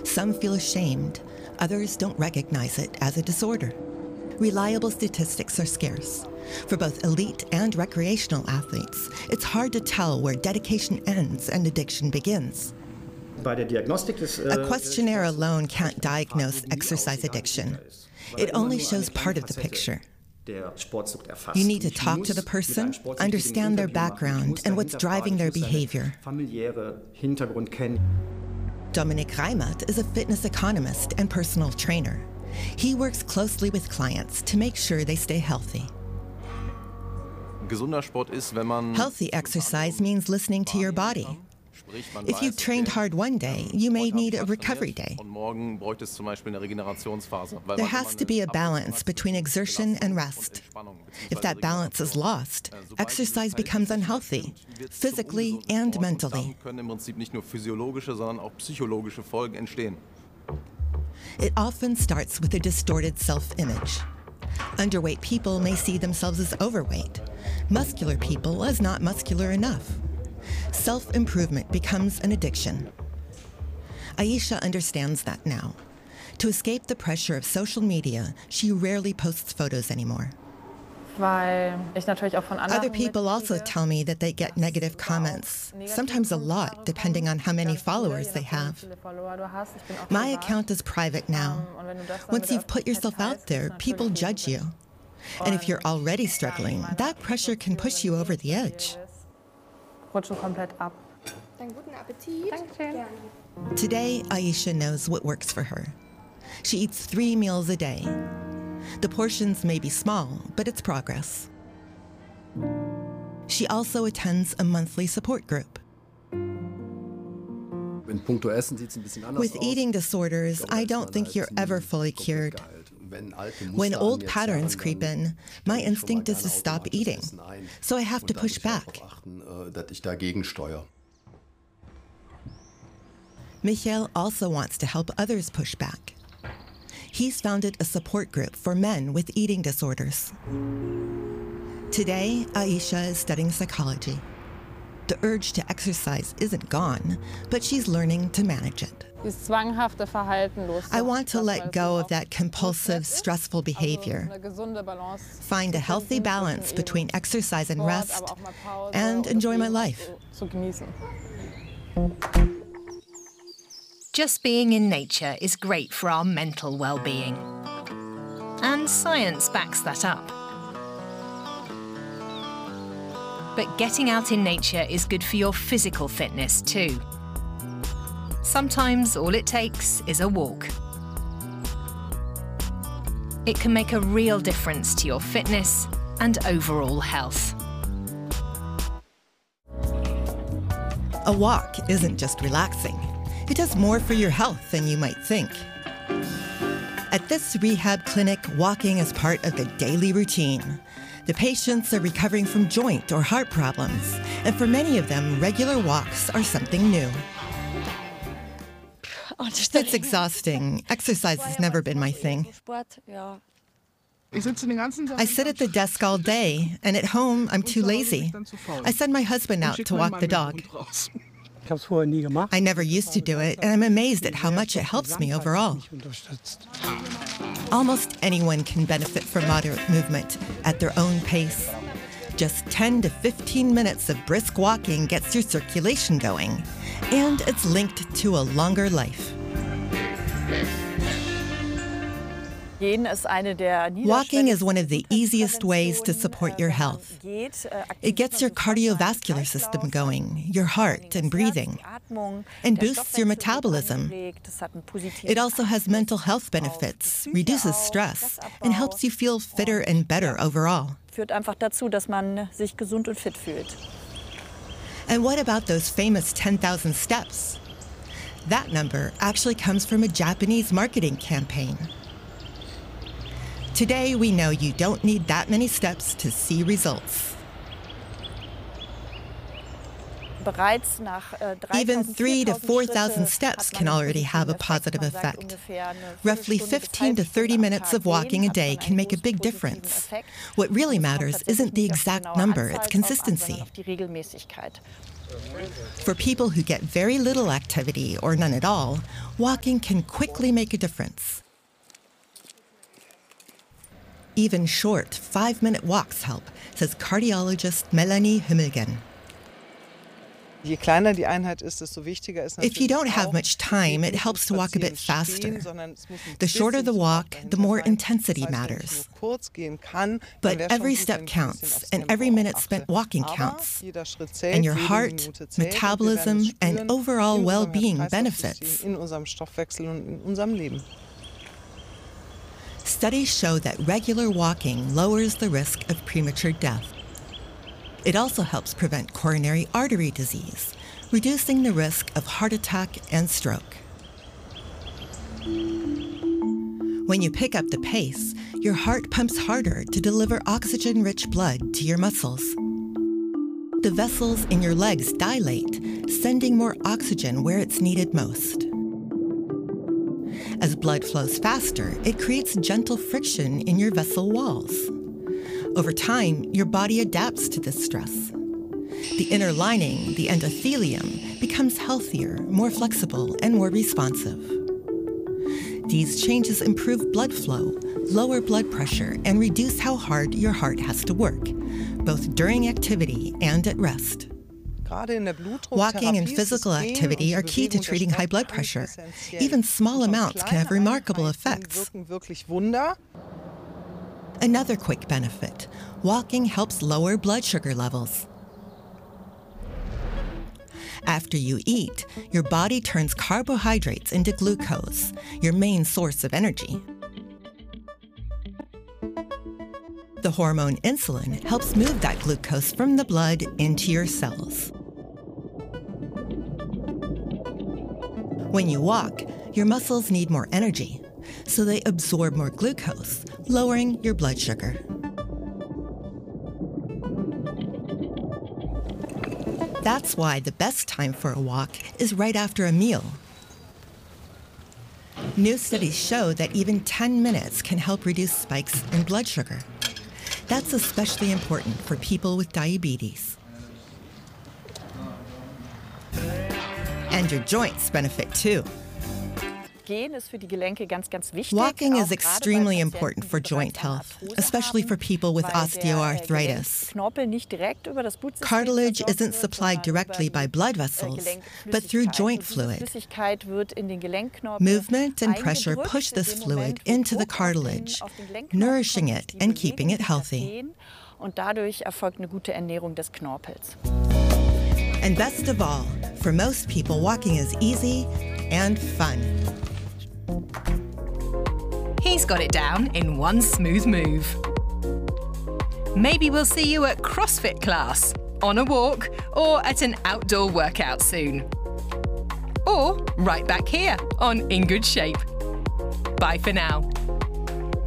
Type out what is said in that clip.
Some feel ashamed, others don't recognize it as a disorder. Reliable statistics are scarce. For both elite and recreational athletes, it's hard to tell where dedication ends and addiction begins. A questionnaire alone can't diagnose exercise addiction. It only shows part of the picture. You need to talk to the person, understand their background and what's driving their behavior. Dominik Reimert is a fitness economist and personal trainer. He works closely with clients to make sure they stay healthy. Healthy exercise means listening to your body. If you've trained hard one day, you may need a recovery day. There has to be a balance between exertion and rest. If that balance is lost, exercise becomes unhealthy, physically and mentally. It often starts with a distorted self-image. Underweight people may see themselves as overweight, muscular people as not muscular enough. Self-improvement becomes an addiction. Aisha understands that now. To escape the pressure of social media, she rarely posts photos anymore. Other people also tell me that they get negative comments, sometimes a lot, depending on how many followers they have. My account is private now. Once you've put yourself out there, people judge you. And if you're already struggling, that pressure can push you over the edge. Today, Aisha knows what works for her. She eats 3 meals a day. The portions may be small, but it's progress. She also attends a monthly support group. With eating disorders, I don't think you're ever fully cured. When old patterns creep in, my instinct is to stop eating, so I have to push back. Michael also wants to help others push back. He's founded a support group for men with eating disorders. Today, Aisha is studying psychology. The urge to exercise isn't gone, but she's learning to manage it. I want to let go of that compulsive, stressful behavior. Find a healthy balance between exercise and rest, and enjoy my life. Just being in nature is great for our mental well-being. And science backs that up. But getting out in nature is good for your physical fitness too. Sometimes all it takes is a walk. It can make a real difference to your fitness and overall health. A walk isn't just relaxing. It does more for your health than you might think. At this rehab clinic, walking is part of the daily routine. The patients are recovering from joint or heart problems, and for many of them, regular walks are something new. It's exhausting. Exercise has never been my thing. I sit at the desk all day, and at home, I'm too lazy. I send my husband out to walk the dog. I never used to do it, and I'm amazed at how much it helps me overall. Almost anyone can benefit from moderate movement at their own pace. Just 10 to 15 minutes of brisk walking gets your circulation going, and it's linked to a longer life. Walking is one of the easiest ways to support your health. It gets your cardiovascular system going, your heart and breathing, and boosts your metabolism. It also has mental health benefits, reduces stress, and helps you feel fitter and better overall. And what about those famous 10,000 steps? That number actually comes from a Japanese marketing campaign. Today, we know you don't need that many steps to see results. Even 3,000 to 4,000 steps can already have a positive effect. Roughly 15 to 30 minutes of walking a day can make a big difference. What really matters isn't the exact number, it's consistency. For people who get very little activity or none at all, walking can quickly make a difference. Even short 5-minute walks help, says cardiologist Melanie Himmelgen. If you don't have much time, it helps to walk a bit faster. The shorter the walk, the more intensity matters. But every step counts, and every minute spent walking counts. And your heart, metabolism, and overall well-being benefits. Studies show that regular walking lowers the risk of premature death. It also helps prevent coronary artery disease, reducing the risk of heart attack and stroke. When you pick up the pace, your heart pumps harder to deliver oxygen-rich blood to your muscles. The vessels in your legs dilate, sending more oxygen where it's needed most. As blood flows faster, it creates gentle friction in your vessel walls. Over time, your body adapts to this stress. The inner lining, the endothelium, becomes healthier, more flexible, and more responsive. These changes improve blood flow, lower blood pressure, and reduce how hard your heart has to work, both during activity and at rest. Walking and physical activity are key to treating high blood pressure. Even small amounts can have remarkable effects. Another quick benefit, walking helps lower blood sugar levels. After you eat, your body turns carbohydrates into glucose, your main source of energy. The hormone insulin helps move that glucose from the blood into your cells. When you walk, your muscles need more energy, so they absorb more glucose, lowering your blood sugar. That's why the best time for a walk is right after a meal. New studies show that even 10 minutes can help reduce spikes in blood sugar. That's especially important for people with diabetes. And your joints benefit too. Walking is extremely important for joint health, especially for people with osteoarthritis. Cartilage isn't supplied directly by blood vessels, but through joint fluid. Movement and pressure push this fluid into the cartilage, nourishing it and keeping it healthy. And best of all, for most people, walking is easy and fun. He's got it down in one smooth move. Maybe we'll see you at CrossFit class, on a walk, or at an outdoor workout soon. Or right back here on In Good Shape. Bye for now.